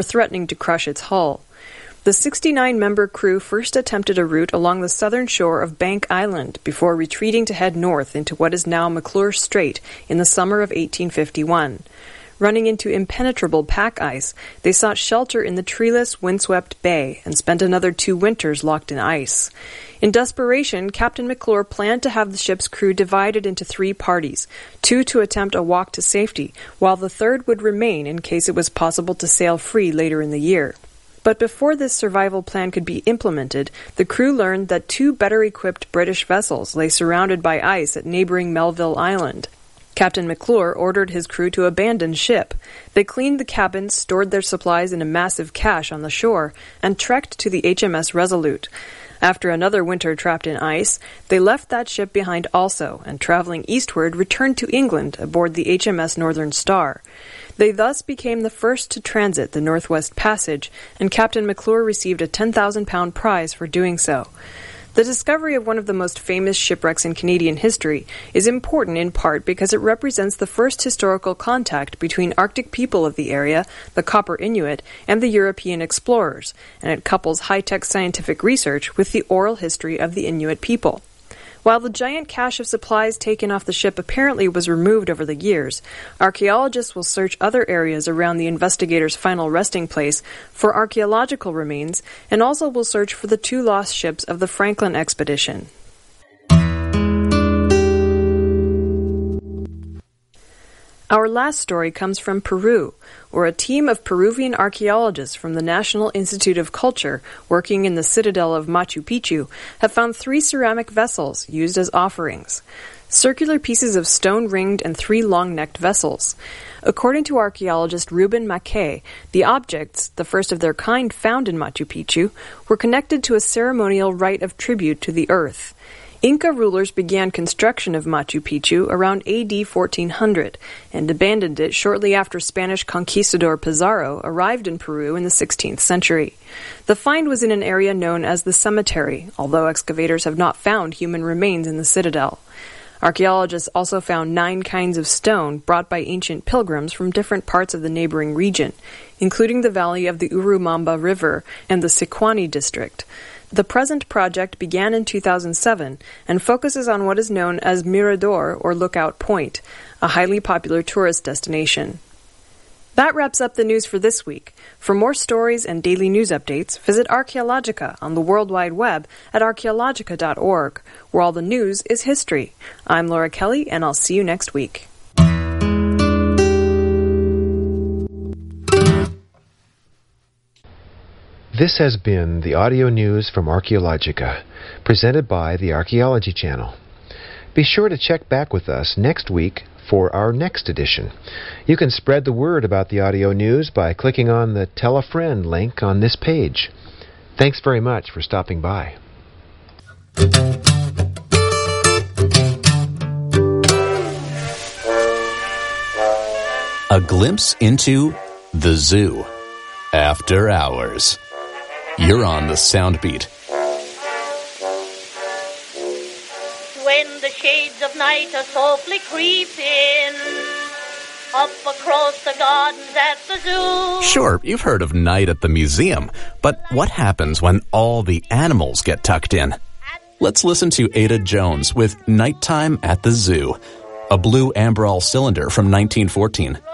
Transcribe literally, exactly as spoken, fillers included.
threatening to crush its hull. The sixty-nine member crew first attempted a route along the southern shore of Bank Island before retreating to head north into what is now McClure Strait in the summer of eighteen fifty-one. Running into impenetrable pack ice, they sought shelter in the treeless, windswept bay and spent another two winters locked in ice. In desperation, Captain McClure planned to have the ship's crew divided into three parties, two to attempt a walk to safety, while the third would remain in case it was possible to sail free later in the year. But before this survival plan could be implemented, the crew learned that two better-equipped British vessels lay surrounded by ice at neighboring Melville Island. Captain McClure ordered his crew to abandon ship. They cleaned the cabins, stored their supplies in a massive cache on the shore, and trekked to the H M S Resolute. After another winter trapped in ice, they left that ship behind also, and traveling eastward returned to England aboard the H M S Northern Star. They thus became the first to transit the Northwest Passage, and Captain McClure received a ten thousand pound prize for doing so. The discovery of one of the most famous shipwrecks in Canadian history is important in part because it represents the first historical contact between Arctic people of the area, the Copper Inuit, and the European explorers, and it couples high-tech scientific research with the oral history of the Inuit people. While the giant cache of supplies taken off the ship apparently was removed over the years, archaeologists will search other areas around the investigators' final resting place for archaeological remains and also will search for the two lost ships of the Franklin expedition. Our last story comes from Peru, where a team of Peruvian archaeologists from the National Institute of Culture, working in the citadel of Machu Picchu, have found three ceramic vessels used as offerings. Circular pieces of stone-ringed and three long-necked vessels. According to archaeologist Ruben Mackay, the objects, the first of their kind found in Machu Picchu, were connected to a ceremonial rite of tribute to the earth. Inca rulers began construction of Machu Picchu around A D fourteen hundred and abandoned it shortly after Spanish conquistador Pizarro arrived in Peru in the sixteenth century. The find was in an area known as the cemetery, although excavators have not found human remains in the citadel. Archaeologists also found nine kinds of stone brought by ancient pilgrims from different parts of the neighboring region, including the valley of the Urubamba River and the Sicuani district. The present project began in two thousand seven and focuses on what is known as Mirador or Lookout Point, a highly popular tourist destination. That wraps up the news for this week. For more stories and daily news updates, visit Archaeologica on the World Wide Web at archaeologica dot org, where all the news is history. I'm Laura Kelly, and I'll see you next week. This has been the audio news from Archaeologica, presented by the Archaeology Channel. Be sure to check back with us next week for our next edition. You can spread the word about the audio news by clicking on the Tell a Friend link on this page. Thanks very much for stopping by. A glimpse into the zoo after hours. You're on the Soundbeat. When the shades of night are softly creeping up across the gardens at the zoo. Sure, you've heard of night at the museum, but what happens when all the animals get tucked in? Let's listen to Ada Jones with Nighttime at the Zoo, a blue Amberol cylinder from nineteen fourteen.